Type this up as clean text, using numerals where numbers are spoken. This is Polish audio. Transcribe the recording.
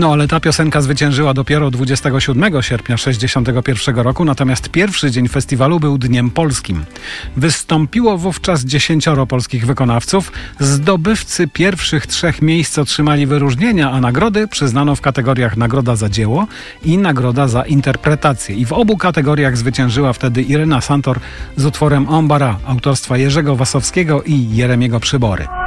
No ale ta piosenka zwyciężyła dopiero 27 sierpnia 1961 roku, natomiast pierwszy dzień festiwalu był Dniem Polskim. Wystąpiło wówczas 10 polskich wykonawców. Zdobywcy pierwszych 3 miejsc otrzymali wyróżnienia, a nagrody przyznano w kategoriach Nagroda za dzieło i Nagroda za interpretację. I w obu kategoriach zwyciężyła wtedy Irena Santor z utworem Embarras autorstwa Jerzego Wasowskiego i Jeremiego Przybory.